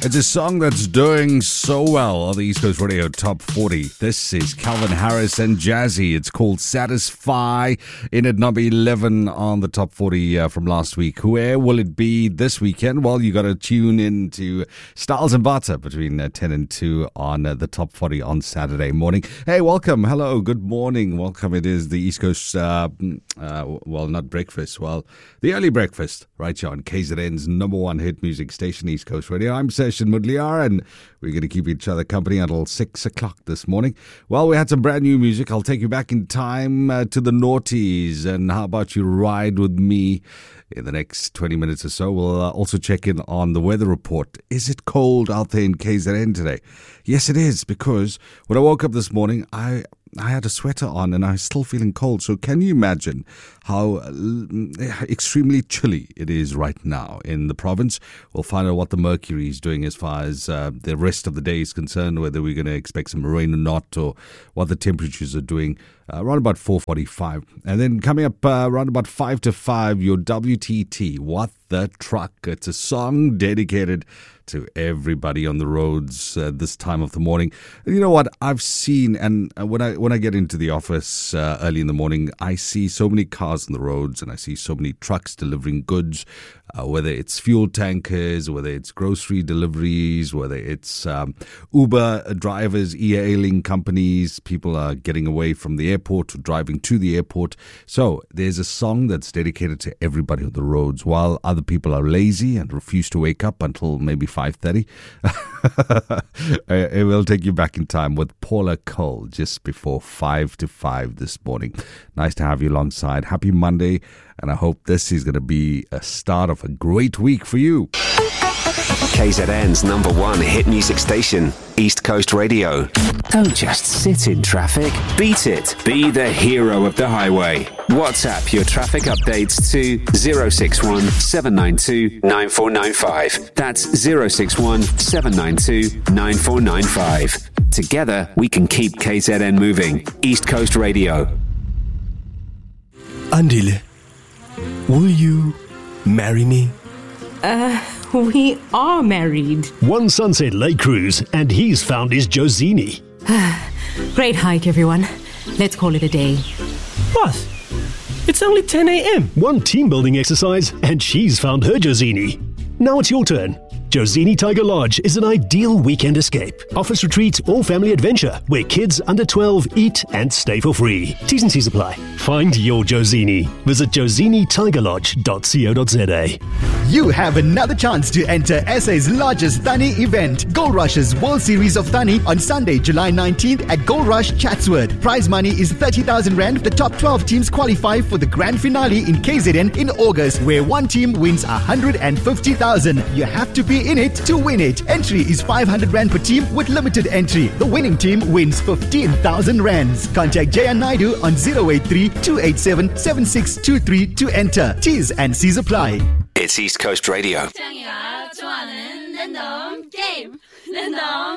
It's a song that's doing so well on the East Coast Radio Top 40. This is Calvin Harris and Jazzy. It's called Satisfy, in at number 11 on the Top 40 from last week. Where will it be this weekend? Well, you got to tune in to Styles and Bata between 10 and 2 on the Top 40 on Saturday morning. Hey, welcome. Hello. Good morning. Welcome. It is the East Coast, not breakfast. Well, the early breakfast right here on KZN's number one hit music station, East Coast Radio. I'm Session Mudliar, and we're going to keep each other company until 6 o'clock this morning. Well, we had some brand new music. I'll take you back in time to the noughties. And how about you ride with me in the next 20 minutes or so? We'll also check in on the weather report. Is it cold out there in KZN today? Yes, it is, because when I woke up this morning, I had a sweater on and I was still feeling cold. So can you imagine how extremely chilly it is right now in the province? We'll find out what the mercury is doing as far as the rest of the day is concerned, whether we're going to expect some rain or not, or what the temperatures are doing around about 4:45. And then coming up around about 5 to 5, your WTT, What the Truck. It's a song dedicated to everybody on the roads this time of the morning. And you know what I've seen, and when I get into the office early in the morning, I see so many cars on the roads, and I see so many trucks delivering goods, whether it's fuel tankers, whether it's grocery deliveries, whether it's Uber drivers, e-hailing companies. People are getting away from the airport or driving to the airport. So there's a song that's dedicated to everybody on the roads, while other people are lazy and refuse to wake up until maybe 5:30. It will take you back in time with Paula Cole just before 5 to 5 this morning. Nice to have you alongside. Happy Monday, and I hope this is going to be a start of a great week for you. KZN's number one hit music station, East Coast Radio. Don't just sit in traffic. Beat it. Be the hero of the highway. WhatsApp your traffic updates to 061 792 9495. That's 061 792 9495. Together, we can keep KZN moving. East Coast Radio. Andile, will you marry me? We are married. One Sunset Lake cruise, and he's found his Josini. Great hike, everyone. Let's call it a day. What? It's only 10 a.m. One team building exercise, and she's found her Josini. Now it's your turn. Josini Tiger Lodge is an ideal weekend escape. Office retreat or family adventure where kids under 12 eat and stay for free. T's and C's apply. Find your Josini. Visit josinitigerlodge.co.za. You have another chance to enter SA's largest Thani event, Gold Rush's World Series of Thani, on Sunday, July 19th at Gold Rush, Chatsworth. Prize money is 30,000 Rand. The top 12 teams qualify for the grand finale in KZN in August, where one team wins 150,000. You have to be in it to win it. Entry is 500 Rand per team with limited entry. The winning team wins 15,000 Rands. Contact Jayan Naidu on 083-287-7623 to enter. T's and C's apply. It's East Coast Radio.